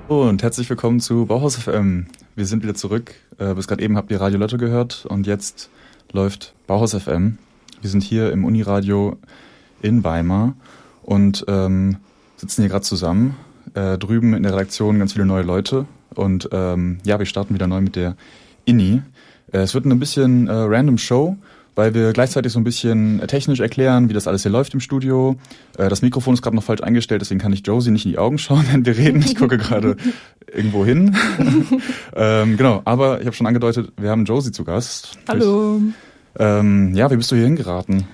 Und herzlich willkommen zu Bauhaus FM. Wir sind wieder zurück. Bis gerade eben habt ihr Radio Lotto gehört und jetzt läuft Bauhaus FM. Wir sind hier im Uniradio in Weimar und sitzen hier gerade zusammen. Drüben in der Redaktion ganz viele neue Leute und wir starten wieder neu mit der INI. Es wird eine bisschen random Show, weil wir gleichzeitig so ein bisschen technisch erklären, wie das alles hier läuft im Studio. Das Mikrofon ist gerade noch falsch eingestellt, deswegen kann ich Josie nicht in die Augen schauen, wenn wir reden. Ich gucke gerade irgendwo hin. Genau, aber ich habe schon angedeutet, wir haben Josie zu Gast. Hallo. Wie bist du hier hingeraten?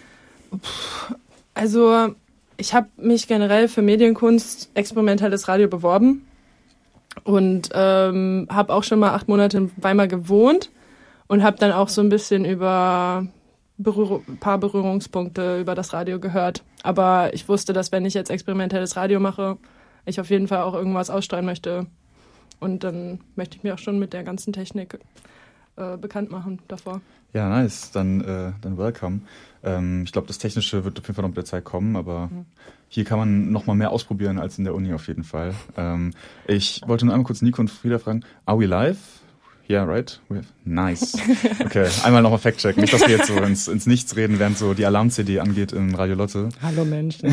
Also, ich habe mich generell für Medienkunst, experimentelles Radio beworben und habe auch schon mal 8 Monate in Weimar gewohnt. Und habe dann auch so ein bisschen über ein paar Berührungspunkte über das Radio gehört. Aber ich wusste, dass wenn ich jetzt experimentelles Radio mache, ich auf jeden Fall auch irgendwas ausstrahlen möchte. Und dann möchte ich mich auch schon mit der ganzen Technik bekannt machen davor. Ja, nice. Dann welcome. Ich glaube, das Technische wird auf jeden Fall noch mit der Zeit kommen, aber hier kann man noch mal mehr ausprobieren als in der Uni auf jeden Fall. Ich wollte nur einmal kurz Nico und Frieda fragen, are we live? Yeah, right? Nice. Okay, einmal nochmal Fact-checken. Nicht, dass wir jetzt so ins Nichts reden, während so die Alarm-CD angeht im Radio Lotte. Hallo Menschen.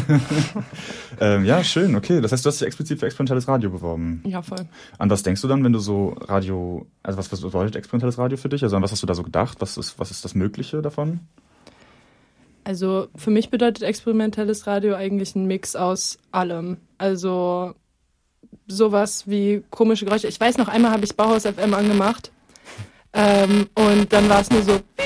Ja, schön, okay. Das heißt, du hast dich explizit für experimentelles Radio beworben. Ja, voll. An was denkst du dann, wenn du so Radio, also was bedeutet experimentelles Radio für dich? Also an was hast du da so gedacht? Was ist das Mögliche davon? Also für mich bedeutet experimentelles Radio eigentlich ein Mix aus allem. Also sowas wie komische Geräusche. Ich weiß noch, einmal habe ich Bauhaus FM angemacht und dann war es nur so